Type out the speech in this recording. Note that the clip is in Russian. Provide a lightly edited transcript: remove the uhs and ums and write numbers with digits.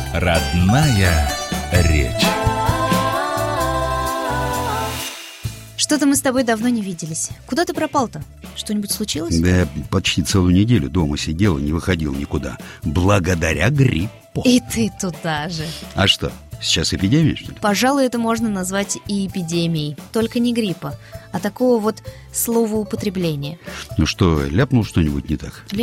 Родная речь. Что-то мы с тобой давно не виделись. Куда ты пропал-то? Что-нибудь случилось? Да я почти целую неделю дома сидел и не выходил никуда. Благодаря гриппу. И ты туда же. А что, сейчас эпидемия, что ли? Пожалуй, это можно назвать и эпидемией. Только не гриппа, а такого вот словоупотребления. Ну что, ляпнул что-нибудь не так?